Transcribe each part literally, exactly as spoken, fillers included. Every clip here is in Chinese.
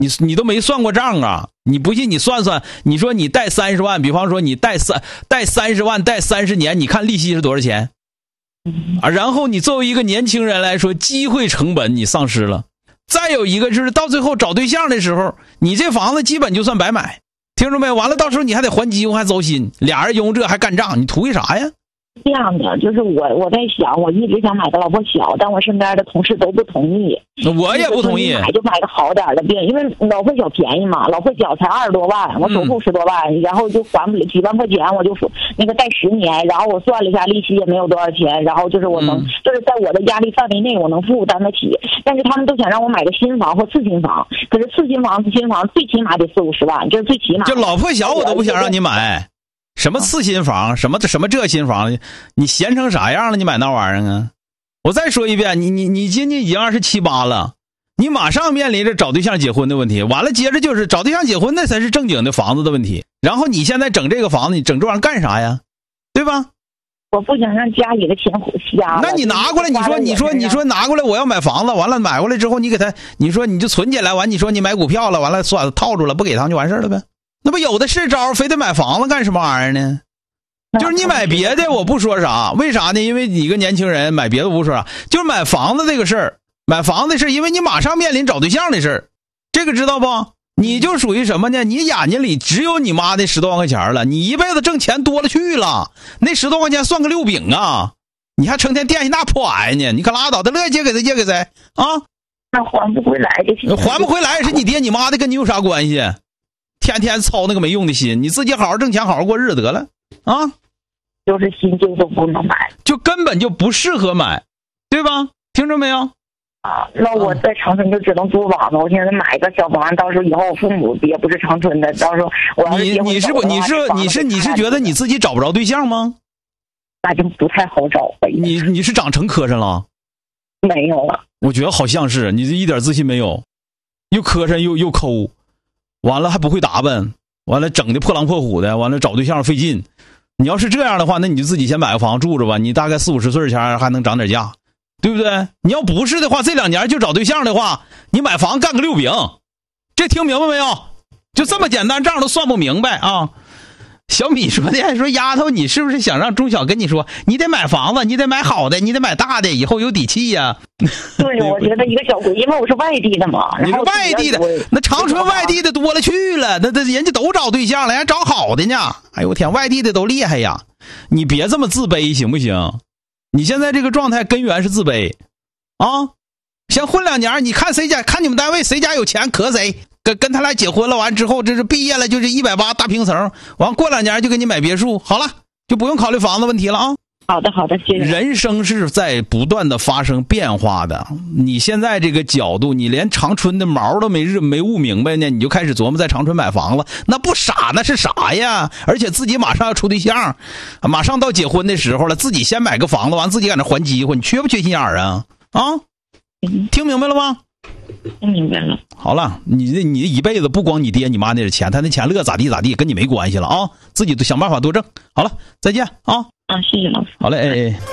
你你都没算过账啊？你不信你算算，你说你贷三十万，比方说你贷三贷三十万，贷三十年，你看利息是多少钱？啊，然后你作为一个年轻人来说，机会成本你丧失了。再有一个就是到最后找对象的时候，你这房子基本就算白买，听着没？完了到时候你还得还机会还糟心，俩人因为这还干仗，你图一啥呀？ 这样的，就是我我在想，我一直想买个老婆小，但我身边的同事都不同意。 我也不同意。 买就买个好点的病，因为老婆小便宜嘛，老婆小才二十多万，我首付十多万，嗯、然后就还不了几万块钱，我就说那个贷十年，然后我算了一下，利息也没有多少钱，然后就是我能，嗯、就是在我的压力范围内，我能负担得起。但是他们都想让我买个新房或次新房，可是次新房、次新房最起码得四五十万，这是最起码。 就老婆小，我都不想让你买。什么次新房，什么什么这新房，你闲成啥样了？你买那玩意儿啊？我再说一遍，你你你今年已经二十七八了，你马上面临着找对象结婚的问题，完了接着就是找对象结婚，那才是正经的房子的问题。然后你现在整这个房子，你整这玩意儿干啥呀？对吧？ 我不想让家里的钱瞎了。 那你拿过来，你说你说你说拿过来，我要买房子，完了买过来之后，你给他，你说你就存起来，完你说你买股票了，完了算了套住了，不给他们就完事了呗。那不有的是招，非得买房子干什么玩意儿呢？就是你买别的我不说啥，为啥呢？因为你一个年轻人买别的我不说啥，就是买房子这个事儿，买房子的事，因为你马上面临找对象的事儿，这个知道不？你就属于什么呢？你眼睛里只有你妈那十多万块钱了，你一辈子挣钱多了去了，那十多块钱算个六饼啊！你还成天惦记那破玩意呢？你可拉倒，他乐意借给谁借给谁啊？ 那还不回来的， 还不回来也是你爹你妈的，跟你有啥关系？天天操那个没用的心，你自己好好挣钱，好好过日子得了啊！ 就是新旧都不能买， 就根本就不适合买，对吧？听着没有？ 啊，那我在长春就只能租房子。我现在买个小房，到时候以后我父母也不是长春的，到时候我要是你你是不你是你是你是觉得你自己找不着对象吗？ 那就不太好找了。 你你是长成磕碜了？ 没有了。 我觉得好像是你一点自信没有，又磕碜又又抠。完了还不会打扮，完了整的破狼破虎的，完了找对象费劲。你要是这样的话，那你就自己先买个房住着吧，你大概四五十岁前还能涨点价，对不对？你要不是的话，这两年就找对象的话，你买房干个六饼，这听明白没有？就这么简单，账都算不明白啊！小米说的还说丫头，你是不是想让钟晓跟你说，你得买房子，你得买好的，你得买大的，以后有底气呀、啊？ 对，我觉得一个小鬼，因为我是外地的嘛。 你是外地的，那长春外地的多了去了，那那人家都找对象了，人家找好的呢。哎呦我天，外地的都厉害呀！你别这么自卑行不行？你现在这个状态根源是自卑啊！先混两年，你看谁家，看你们单位谁家有钱磕谁。跟跟他俩结婚了，完之后这是毕业了就是一百八大平层，完过两年就给你买别墅，好了，就不用考虑房子问题了啊。 好的好的，谢谢。 人生是在不断的发生变化的，你现在这个角度，你连长春的毛都没日没悟明白呢，你就开始琢磨在长春买房子，那不傻那是啥呀？而且自己马上要处对象，马上到结婚的时候了，自己先买个房子，完自己在那还机会，你缺不缺心眼儿啊？啊，听明白了吗？ 听明白了。 好了，你这你一辈子不光你爹你妈那点钱，他那钱乐咋地咋地，跟你没关系了啊！自己都想办法多挣。好了，再见啊！ 啊，谢谢老师。 好嘞，哎哎。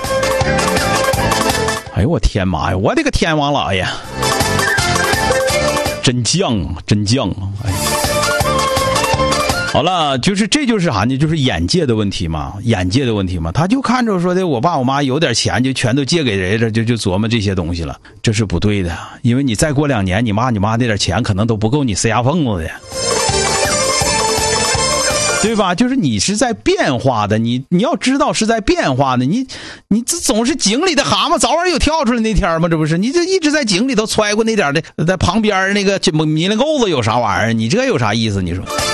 哎呦我天妈呀！我的个天王老爷，真犟啊，真犟啊！哎。好了，就是这就是啥呢？就是眼界的问题嘛，眼界的问题嘛。他就看着说的，我爸我妈有点钱，就全都借给人了，就就琢磨这些东西了，这是不对的。因为你再过两年，你妈你妈那点钱可能都不够你塞牙缝子的，对吧？就是你是在变化的，你你要知道是在变化的。你你这总是井里的蛤蟆，早晚有跳出来那天吗？这不是？你这一直在井里头揣过那点的，在旁边那个迷了钩子有啥玩意儿？你这有啥意思？你说？